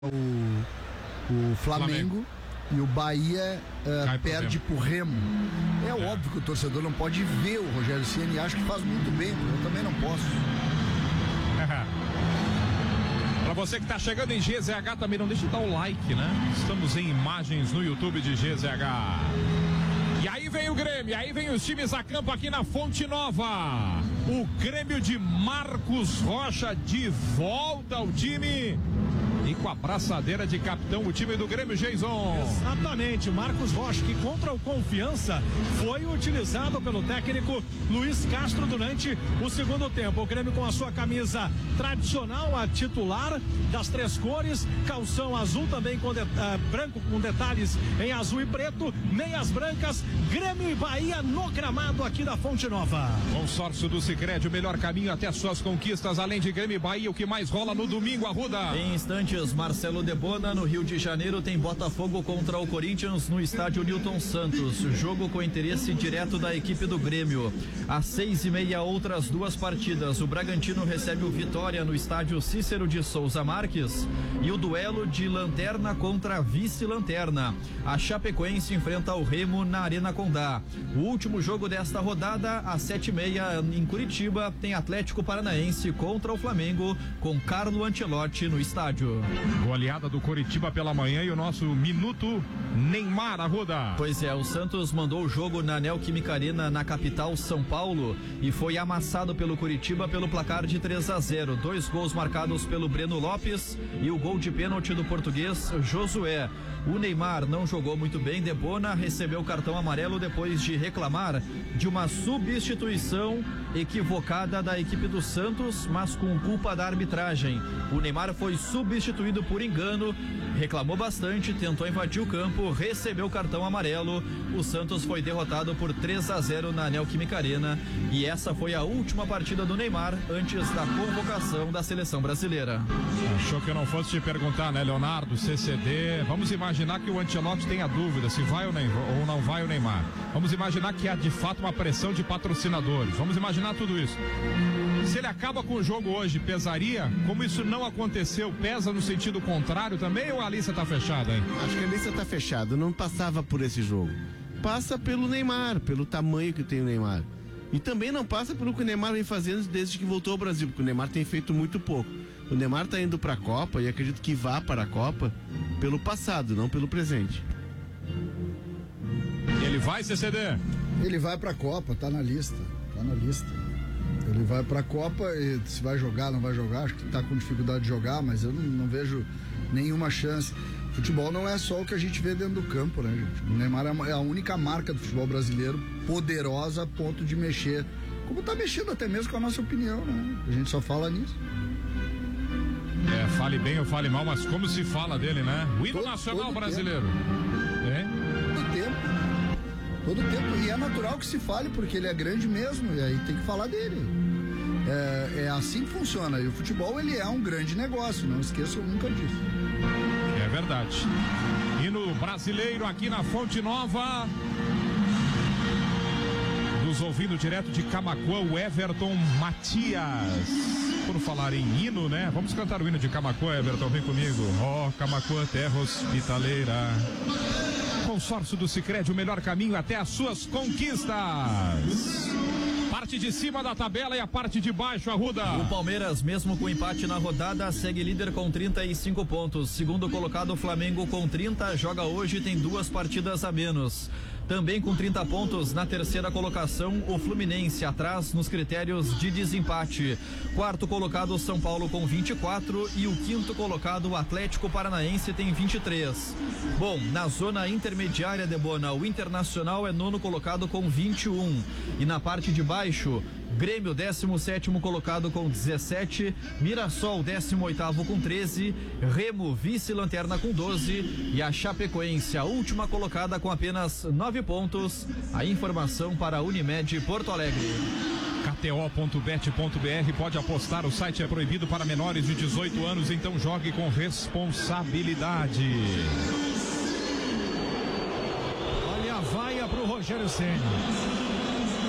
o Flamengo. E o Bahia perde pro Remo. É óbvio que o torcedor não pode ver o Rogério Ceni e acha que faz muito bem, eu também não posso. Pra você que tá chegando em GZH também, não deixe de dar o like, né? Estamos em imagens no YouTube de GZH. E aí vem o Grêmio, aí vem os times a campo aqui na Fonte Nova. O Grêmio de Marcos Rocha de volta ao time. E com a braçadeira de capitão, o time do Grêmio, Jason. Exatamente, o Marcos Rocha, que contra o Confiança foi utilizado pelo técnico Luiz Castro durante o segundo tempo. O Grêmio com a sua camisa tradicional, a titular das três cores, calção azul também com branco com detalhes em azul e preto, meias brancas, Grêmio e Bahia no gramado aqui da Fonte Nova. Consórcio do Sicredi, o melhor caminho até suas conquistas, além de Grêmio e Bahia, o que mais rola no domingo, Arruda. Em instantes, Marcelo Debona, no Rio de Janeiro, tem Botafogo contra o Corinthians no estádio Newton Santos. Jogo com interesse direto da equipe do Grêmio. Às 6:30, outras duas partidas. O Bragantino recebe o Vitória no estádio Cícero de Souza Marques. E o duelo de lanterna contra vice-lanterna. A Chapecoense enfrenta o Remo na Arena Condá. O último jogo desta rodada, às 7:30, em Curitiba, tem Atlético Paranaense contra o Flamengo, com Carlo Ancelotti no estádio. Goleada do Coritiba pela manhã e o nosso minuto Neymar, Arruda. Pois é, o Santos mandou o jogo na Neoquímica Arena, na capital São Paulo, e foi amassado pelo Coritiba pelo placar de 3-0. 2 gols marcados pelo Breno Lopes e o gol de pênalti do português Josué. O Neymar não jogou muito bem. Debona recebeu cartão amarelo depois de reclamar de uma substituição equivocada da equipe do Santos, mas com culpa da arbitragem. O Neymar foi substituído por engano, reclamou bastante, tentou invadir o campo, recebeu cartão amarelo. O Santos foi derrotado por 3-0 na Neoquímica Arena, e essa foi a última partida do Neymar antes da convocação da seleção brasileira. Achou que eu não fosse te perguntar, né, Leonardo? CCD, vamos imaginar que o Ancelotti tenha dúvida se vai ou não vai o Neymar. Vamos imaginar que há de fato uma pressão de patrocinadores. Vamos imaginar tudo isso. Se ele acaba com o jogo hoje, pesaria? Como isso não aconteceu, pesa no sentido contrário também, ou a lista tá fechada, hein? Acho que a lista tá fechada, não passava por esse jogo. Passa pelo Neymar, pelo tamanho que tem o Neymar. E também não passa pelo que o Neymar vem fazendo desde que voltou ao Brasil, porque o Neymar tem feito muito pouco. O Neymar tá indo pra Copa, e acredito que vá para a Copa pelo passado, não pelo presente. Ele vai, CCD? Ele vai pra Copa, tá na lista. Ele vai pra Copa, e se vai jogar, não vai jogar, acho que tá com dificuldade de jogar, mas eu não vejo nenhuma chance. Futebol não é só o que a gente vê dentro do campo, né, gente? O Neymar é a única marca do futebol brasileiro poderosa a ponto de mexer, como tá mexendo até mesmo com a nossa opinião, né? A gente só fala nisso. Fale bem ou fale mal, mas como se fala dele, né? O hino nacional brasileiro. Todo tempo, e é natural que se fale, porque ele é grande mesmo, e aí tem que falar dele. É assim que funciona, e o futebol, ele é um grande negócio, não esqueçam nunca disso. É verdade. Hino brasileiro aqui na Fonte Nova. Nos ouvindo direto de Camaquã, o Everton Matias. Por falar em hino, né? Vamos cantar o hino de Camaquã, Everton, vem comigo. Camaquã, terra hospitaleira. Consórcio do Sicredi, o melhor caminho até as suas conquistas. Parte de cima da tabela e a parte de baixo, Arruda. O Palmeiras, mesmo com empate na rodada, segue líder com 35 pontos. Segundo colocado, o Flamengo com 30, joga hoje e tem 2 partidas a menos. Também com 30 pontos na terceira colocação, o Fluminense, atrás nos critérios de desempate. Quarto colocado, o São Paulo com 24 e o quinto colocado, o Atlético Paranaense, tem 23. Bom, na zona intermediária, Debona, o Internacional é nono colocado com 21. E na parte de baixo, Grêmio 17º colocado com 17, Mirassol 18º com 13, Remo vice-lanterna com 12 e a Chapecoense a última colocada com apenas 9 pontos. A informação para a Unimed Porto Alegre. KTO.bet.br, pode apostar, o site é proibido para menores de 18 anos, então jogue com responsabilidade. Olha a vaia pro Rogério Ceni.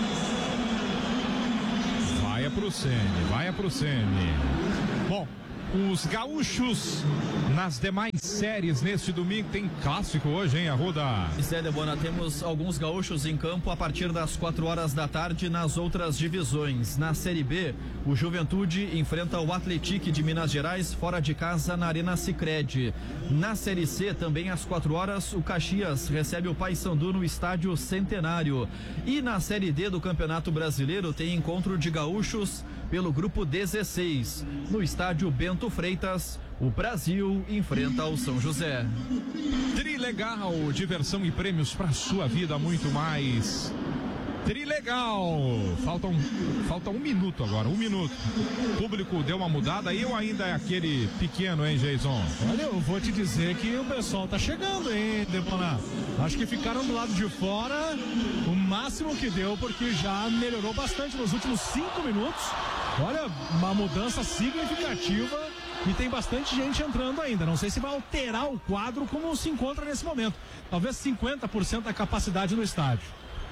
Vai pro Ceni. Bom, Os gaúchos nas demais séries neste domingo. Tem clássico hoje, hein, Arruda? Zé Debona, temos alguns gaúchos em campo a partir das 4 horas da tarde nas outras divisões. Na Série B, o Juventude enfrenta o Atlético de Minas Gerais fora de casa na Arena Sicredi. Na Série C, também às 4 horas, o Caxias recebe o Paysandu no Estádio Centenário. E na Série D do Campeonato Brasileiro tem encontro de gaúchos pelo grupo 16. No estádio Bento Freitas, o Brasil enfrenta o São José. Trilegal, diversão e prêmios para sua vida, muito mais. Trilegal. Falta um minuto agora, 1 minuto. O público deu uma mudada e eu ainda é aquele pequeno, hein, Jason? Olha, eu vou te dizer que o pessoal tá chegando, hein, Debona? Acho que ficaram do lado de fora o máximo que deu, porque já melhorou bastante nos últimos 5 minutos. Olha, uma mudança significativa e tem bastante gente entrando ainda. Não sei se vai alterar o quadro como se encontra nesse momento. Talvez 50% da capacidade do estádio.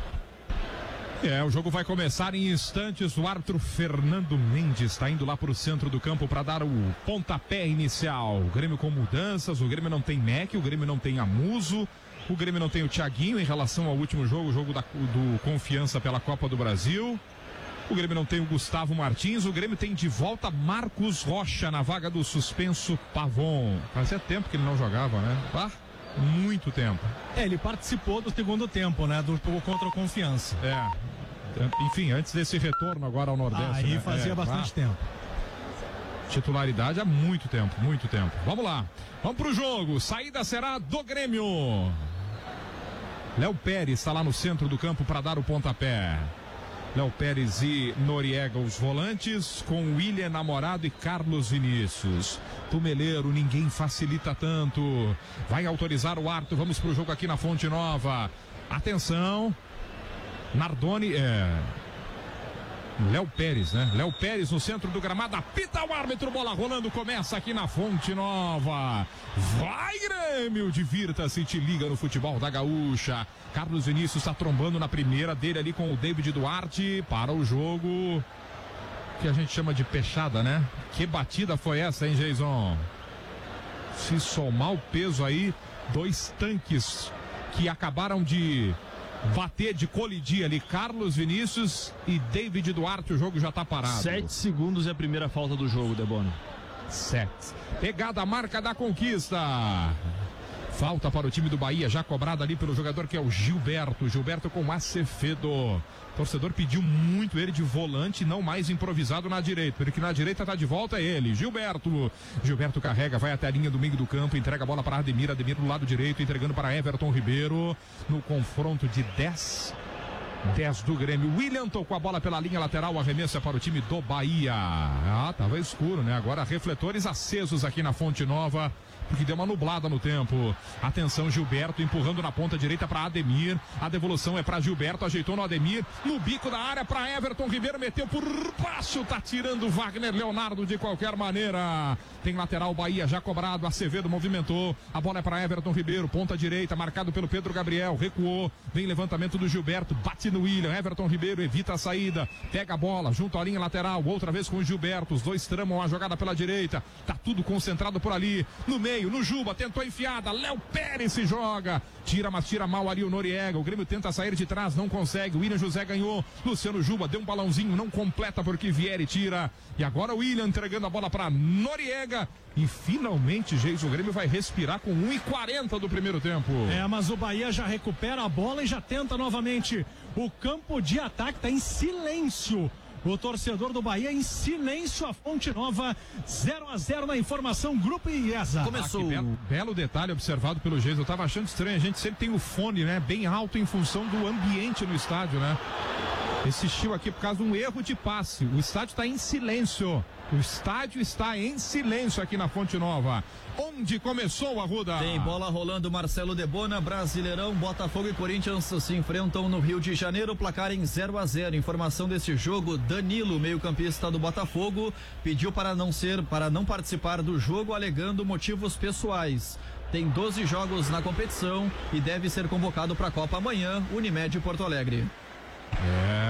O jogo vai começar em instantes. O árbitro Fernando Mendes está indo lá para o centro do campo para dar o pontapé inicial. O Grêmio com mudanças, o Grêmio não tem Mac, o Grêmio não tem Amuso, o Grêmio não tem o Thiaguinho em relação ao último jogo, o jogo do Confiança pela Copa do Brasil. O Grêmio não tem o Gustavo Martins, o Grêmio tem de volta Marcos Rocha na vaga do suspenso Pavon. Fazia tempo que ele não jogava, né? Muito tempo. Ele participou do segundo tempo, né? Do jogo contra o Confiança. Enfim, antes desse retorno agora ao Nordeste. Aí né? fazia bastante tempo. Titularidade há muito tempo, muito tempo. Vamos lá, vamos pro jogo. Saída será do Grêmio. Léo Pérez está lá no centro do campo para dar o pontapé. Léo Pérez e Noriega os volantes, com William Namorado e Carlos Vinícius. Tumeleiro, ninguém facilita tanto. Vai autorizar o árbitro, vamos pro jogo aqui na Fonte Nova. Atenção, Nardoni, Léo Pérez, né? Léo Pérez no centro do gramado, apita o árbitro, bola rolando, começa aqui na Fonte Nova. Vai, Grêmio, divirta-se, te liga no futebol da Gaúcha. Carlos Vinícius está trombando na primeira dele ali com o David Duarte para o jogo que a gente chama de peixada, né? Que batida foi essa, hein, Jason? Se somar o peso aí, 2 tanques que acabaram de bater, de colidir ali, Carlos Vinícius e David Duarte, o jogo já tá parado. 7 segundos é a primeira falta do jogo, Debona. 7. Pegada a marca da conquista. Falta para o time do Bahia, já cobrada ali pelo jogador que é o Gilberto. Gilberto com Acevedo. O torcedor pediu muito ele de volante, não mais improvisado na direita, porque na direita tá de volta ele, Gilberto. Gilberto carrega, vai até a linha do meio do campo, entrega a bola para Ademir do lado direito, entregando para Everton Ribeiro. No confronto de 10 do Grêmio. William tocou a bola pela linha lateral, arremessa para o time do Bahia. Tava escuro, né? Agora refletores acesos aqui na Fonte Nova, porque deu uma nublada no tempo. Atenção, Gilberto empurrando na ponta direita para Ademir. A devolução é para Gilberto, ajeitou no Ademir, no bico da área para Everton Ribeiro, meteu por baixo, tá tirando o Wagner Leonardo de qualquer maneira. Tem lateral, Bahia já cobrado, Acevedo movimentou, a bola é para Everton Ribeiro, ponta direita, marcado pelo Pedro Gabriel, recuou, vem levantamento do Gilberto, bate no William, Everton Ribeiro evita a saída, pega a bola junto à linha lateral, outra vez com o Gilberto, os dois tramam a jogada pela direita, tá tudo concentrado por ali, no meio, no Juba, tentou a enfiada, Léo Pérez se joga, tira, mas tira mal ali o Noriega, o Grêmio tenta sair de trás, não consegue, o William José ganhou, Luciano Juba deu um balãozinho, não completa porque Vieri tira, e agora o William entregando a bola para Noriega, e finalmente, Geis, o Grêmio vai respirar com 1:40 do primeiro tempo. Mas o Bahia já recupera a bola e já tenta novamente. O campo de ataque está em silêncio. O torcedor do Bahia em silêncio, a Fonte Nova, 0-0 na informação, Grupo IESA. Começou. Belo detalhe observado pelo Geis, eu tava achando estranho, a gente sempre tem o fone, né, bem alto em função do ambiente no estádio, né? Esse estilo aqui por causa de um erro de passe, o estádio está em silêncio. O estádio está em silêncio aqui na Fonte Nova. Onde começou, Arruda? Tem bola rolando, Marcelo Debona, Brasileirão, Botafogo e Corinthians se enfrentam no Rio de Janeiro, placar em 0-0. Informação desse jogo, Danilo, meio-campista do Botafogo, pediu para não participar do jogo, alegando motivos pessoais. Tem 12 jogos na competição e deve ser convocado para a Copa amanhã, Unimed Porto Alegre.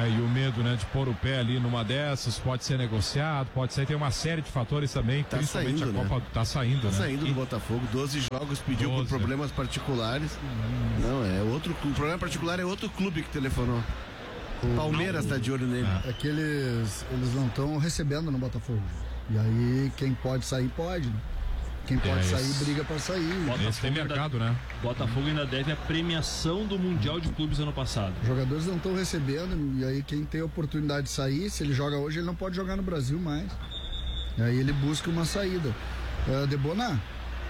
E o medo, né, de pôr o pé ali numa dessas, pode ser negociado, pode ser, tem uma série de fatores também, Tá principalmente saindo, a Copa, né? tá saindo, né? Saindo do Botafogo, 12 jogos, pediu 12. por problemas particulares. Não, é outro clube. O problema particular é outro clube que telefonou. O Palmeiras tá de olho nele. É que eles não estão recebendo no Botafogo. E aí quem pode sair, pode. Né? Quem pode sair, briga pra sair. Esse tem mercado, né? Botafogo ainda deve a premiação do Mundial de Clubes ano passado. Os jogadores não estão recebendo, e aí quem tem a oportunidade de sair, se ele joga hoje, ele não pode jogar no Brasil mais. E aí ele busca uma saída. Debona,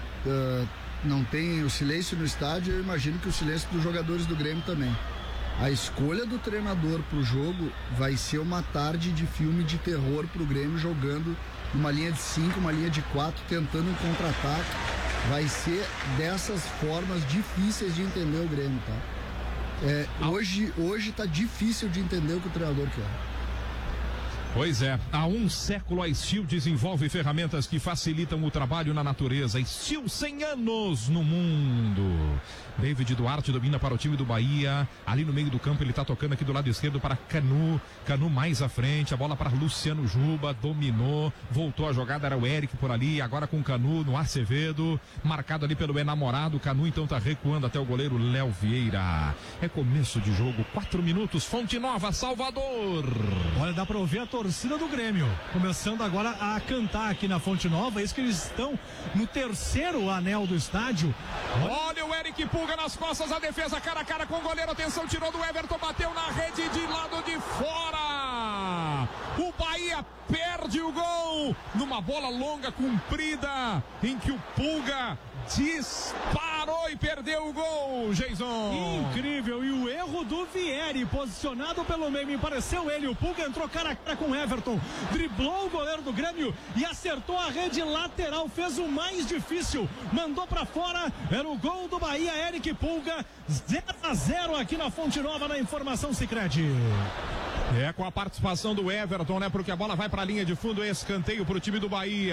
não tem o silêncio no estádio, eu imagino que o silêncio dos jogadores do Grêmio também. A escolha do treinador pro jogo vai ser uma tarde de filme de terror pro Grêmio, jogando uma linha de 5, uma linha de 4, tentando um contra-ataque. Vai ser dessas formas difíceis de entender o Grêmio, tá? Hoje tá difícil de entender o que o treinador quer. Pois é, há um século a Steel desenvolve ferramentas que facilitam o trabalho na natureza. Steel, 100 anos no mundo. David Duarte domina para o time do Bahia. Ali no meio do campo ele tá tocando aqui do lado esquerdo para Canu. Canu mais à frente, a bola para Luciano Juba, dominou, voltou a jogada, era o Eric por ali, agora com Canu no Acevedo, marcado ali pelo enamorado. Canu então tá recuando até o goleiro Léo Vieira. É começo de jogo, 4 minutos, Fonte Nova, Salvador. Olha, dá pra ouvir a torcida do Grêmio começando agora a cantar aqui na Fonte Nova. É isso que eles estão no terceiro anel do estádio. Olha o Eric Pulga nas costas, a defesa cara a cara com o goleiro, atenção, tirou do Everton, bateu na rede de lado de fora. O Bahia perde o gol numa bola longa, comprida, em que o Pulga disparou e perdeu o gol, Jason. Incrível, e o erro do Vieri, posicionado pelo meio, me pareceu ele, o Pulga entrou cara a cara com o Everton, driblou o goleiro do Grêmio e acertou a rede lateral, fez o mais difícil, mandou pra fora, era o gol do Bahia, Eric Pulga, 0-0 aqui na Fonte Nova, na informação Sicredi. É com a participação do Everton, né, porque a bola vai pra linha de fundo, escanteio pro time do Bahia.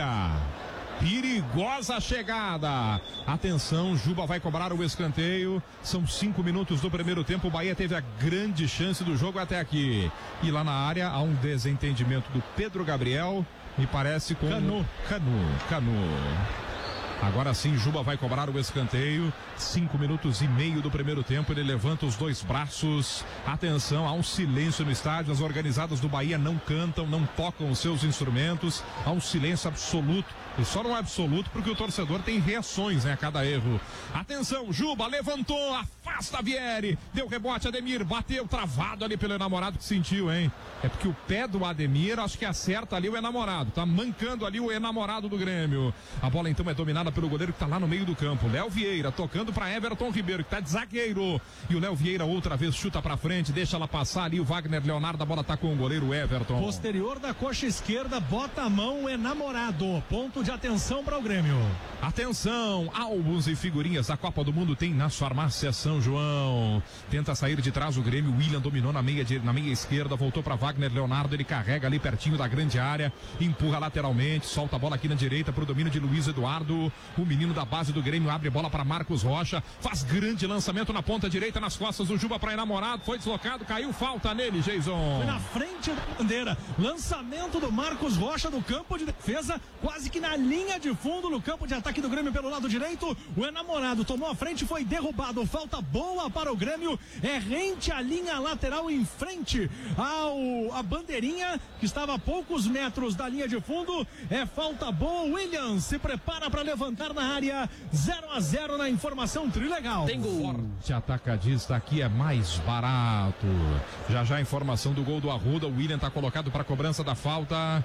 Perigosa chegada. Atenção, Juba vai cobrar o escanteio. São 5 minutos do primeiro tempo. O Bahia teve a grande chance do jogo até aqui. E lá na área há um desentendimento do Pedro Gabriel. Me parece com Canu. Agora sim, Juba vai cobrar o escanteio. 5 minutos e meio do primeiro tempo. Ele levanta os dois braços. Atenção, há um silêncio no estádio. As organizadas do Bahia não cantam, não tocam os seus instrumentos. Há um silêncio absoluto. E só não é absoluto porque o torcedor tem reações, né, a cada erro. Atenção, Juba levantou, afasta Vieri, deu rebote, Ademir, bateu, travado ali pelo enamorado que sentiu, hein? É porque o pé do Ademir, acho que acerta ali o enamorado, tá mancando ali o enamorado do Grêmio. A bola então é dominada pelo goleiro que tá lá no meio do campo, Léo Vieira, tocando para Everton Ribeiro, que tá de zagueiro. E o Léo Vieira outra vez chuta pra frente, deixa ela passar ali, o Wagner Leonardo, a bola tá com o goleiro Everton. Posterior da coxa esquerda, bota a mão o enamorado, ponto de atenção para o Grêmio. Atenção, álbuns e figurinhas da Copa do Mundo tem na farmácia São João. Tenta sair de trás o Grêmio, William dominou na meia esquerda, voltou para Wagner Leonardo, ele carrega ali pertinho da grande área, empurra lateralmente, solta a bola aqui na direita para o domínio de Luiz Eduardo, o menino da base do Grêmio abre bola para Marcos Rocha, faz grande lançamento na ponta direita, nas costas do Juba para enamorado, foi deslocado, caiu, falta nele, Jason. Foi na frente da bandeira, lançamento do Marcos Rocha do campo de defesa, quase que na linha de fundo, no campo de ataque do Grêmio pelo lado direito, o enamorado tomou a frente, foi derrubado, falta boa para o Grêmio, é rente à linha lateral em frente a bandeirinha, que estava a poucos metros da linha de fundo, é falta boa, Williams se prepara para levantar na área, 0-0 na informação trilegal. Tem gol. Forte atacadista aqui é mais barato. Já a informação do gol do Arruda, o William tá colocado para cobrança da falta,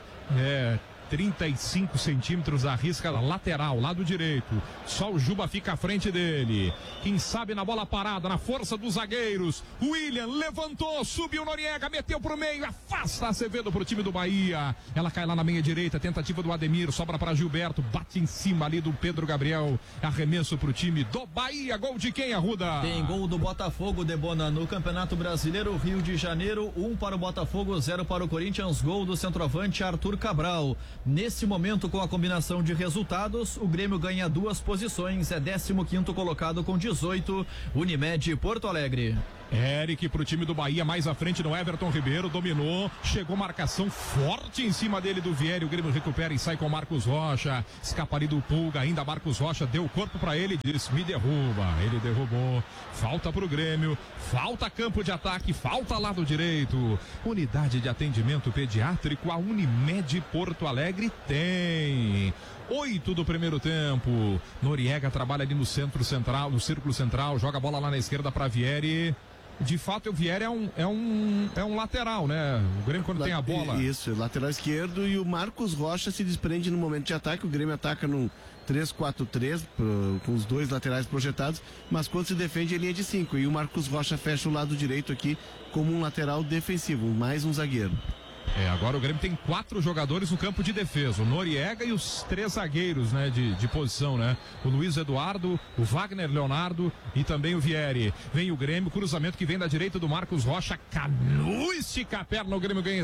35 centímetros da risca lateral, lado direito. Só o Juba fica à frente dele. Quem sabe na bola parada, na força dos zagueiros. William levantou, subiu Noriega, meteu pro meio, afasta Acevedo pro time do Bahia. Ela cai lá na meia direita, tentativa do Ademir, sobra para Gilberto, bate em cima ali do Pedro Gabriel. Arremesso pro time do Bahia. Gol de quem, Arruda? Tem gol do Botafogo, Debona, no Campeonato Brasileiro, Rio de Janeiro, 1 para o Botafogo, 0 para o Corinthians. Gol do centroavante Arthur Cabral. Nesse momento, com a combinação de resultados, o Grêmio ganha 2 posições, é 15º colocado com 18, Unimed Porto Alegre. Eric pro time do Bahia, mais à frente no Everton Ribeiro, dominou, chegou marcação forte em cima dele do Vieri, o Grêmio recupera e sai com Marcos Rocha, escapa ali do Pulga, ainda Marcos Rocha deu o corpo pra ele, disse, me derruba, ele derrubou, falta pro Grêmio, falta campo de ataque, falta lado direito, unidade de atendimento pediátrico, a Unimed Porto Alegre tem 8 do primeiro tempo, Noriega trabalha ali no centro central, no círculo central, joga a bola lá na esquerda pra Vieri. De fato, o Vieri é um lateral, né? O Grêmio quando tem a bola. Isso, lateral esquerdo, e o Marcos Rocha se desprende no momento de ataque. O Grêmio ataca num 3-4-3, com os dois laterais projetados, mas quando se defende, ele é de 5. E o Marcos Rocha fecha o lado direito aqui como um lateral defensivo, mais um zagueiro. Agora o Grêmio tem 4 jogadores no campo de defesa, o Noriega e os 3 zagueiros, né, de posição, né? O Luiz Eduardo, o Wagner Leonardo e também o Vieri. Vem o Grêmio, cruzamento que vem da direita do Marcos Rocha, Canu estica a perna, o Grêmio ganha